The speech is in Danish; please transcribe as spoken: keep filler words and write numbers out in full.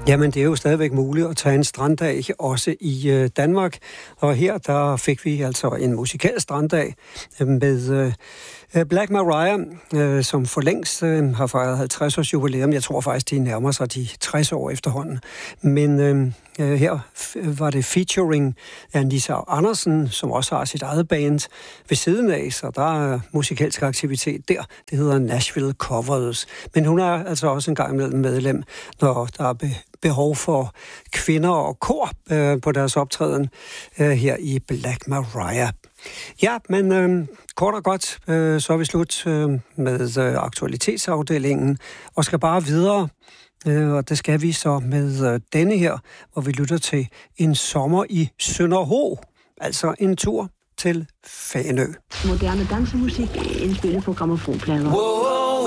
Jamen, det er jo stadigvæk muligt at tage en stranddag, også i øh, Danmark. Og her, der fik vi altså en musikalsk stranddag med øh, Black Mariah, øh, som for længst øh, har fejret halvtreds års jubilæum. Jeg tror faktisk, de nærmer sig de tres år efterhånden. Men øh, her var det featuring Anissa Andersen, som også har sit eget band ved siden af, så der er musikalsk aktivitet der. Det hedder Nashville Covers. Men hun er altså også en gang imellem medlem, når der er be- behov for kvinder og kor øh, på deres optræden øh, her i Black Mariah. Ja, men øh, kort og godt, øh, så er vi slut øh, med øh, aktualitetsafdelingen og skal bare videre. Øh, og det skal vi så med øh, denne her, hvor vi lytter til En sommer i Sønderho. Altså en tur til Fanø. Moderne dansemusik indspillet på grammofonplader. Wow.